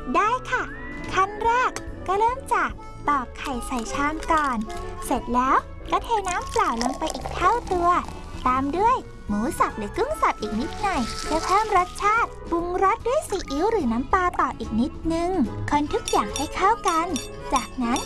ได้ค่ะขั้นแรกก็เริ่มจากตอกไข่ใส่ชามก่อนเสร็จแล้วก็เทน้ำเปล่าลงไปอีกเท่าตัวตามด้วยหมูสับหรือกุ้งสับอีกนิดหน่อยเพื่อเพิ่มรสชาติปรุงรสด้วยซีอิ๊วหรือน้ำปลาต่ออีกนิดนึงคนทุกอย่างให้เข้ากันจากนั้น